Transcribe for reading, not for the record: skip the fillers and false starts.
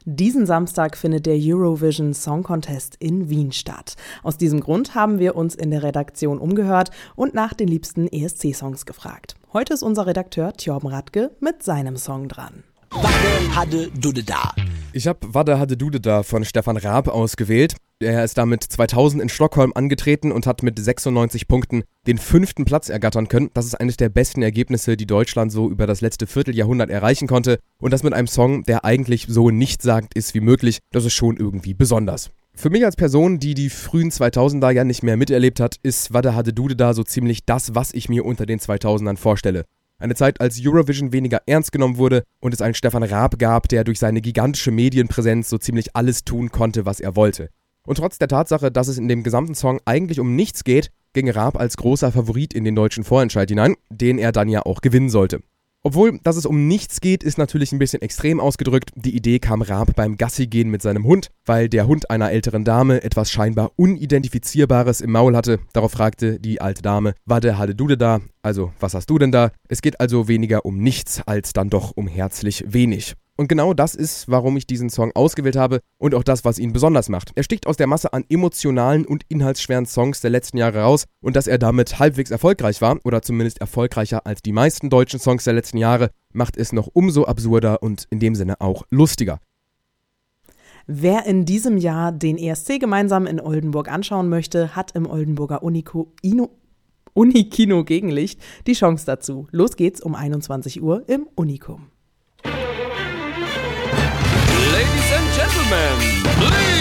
Diesen Samstag findet der Eurovision Song Contest in Wien statt. Aus diesem Grund haben wir uns in der Redaktion umgehört und nach den liebsten ESC-Songs gefragt. Heute ist unser Redakteur Thjorben Radke mit seinem Song dran. Wadde hadde Dudde da. Ich habe Wadde hadde Dudde da von Stefan Raab ausgewählt. Er ist damit 2000 in Stockholm angetreten und hat mit 96 Punkten den 5. Platz ergattern können. Das ist eines der besten Ergebnisse, die Deutschland so über das letzte Vierteljahrhundert erreichen konnte. Und das mit einem Song, der eigentlich so nichtssagend ist wie möglich. Das ist schon irgendwie besonders. Für mich als Person, die die frühen 2000er ja nicht mehr miterlebt hat, ist Wadde hadde Dudde da so ziemlich das, was ich mir unter den 2000ern vorstelle. Eine Zeit, als Eurovision weniger ernst genommen wurde und es einen Stefan Raab gab, der durch seine gigantische Medienpräsenz so ziemlich alles tun konnte, was er wollte. Und trotz der Tatsache, dass es in dem gesamten Song eigentlich um nichts geht, ging Raab als großer Favorit in den deutschen Vorentscheid hinein, den er dann ja auch gewinnen sollte. Obwohl, dass es um nichts geht, ist natürlich ein bisschen extrem ausgedrückt. Die Idee kam Raab beim Gassigehen mit seinem Hund, weil der Hund einer älteren Dame etwas scheinbar Unidentifizierbares im Maul hatte. Darauf fragte die alte Dame, Wadde hadde Dudde da? Also, was hast du denn da? Es geht also weniger um nichts, als dann doch um herzlich wenig. Und genau das ist, warum ich diesen Song ausgewählt habe und auch das, was ihn besonders macht. Er sticht aus der Masse an emotionalen und inhaltsschweren Songs der letzten Jahre raus und dass er damit halbwegs erfolgreich war, oder zumindest erfolgreicher als die meisten deutschen Songs der letzten Jahre, macht es noch umso absurder und in dem Sinne auch lustiger. Wer in diesem Jahr den ESC gemeinsam in Oldenburg anschauen möchte, hat im Oldenburger Unikino Gegenlicht die Chance dazu. Los geht's um 21 Uhr im Unikum. Ladies and gentlemen, please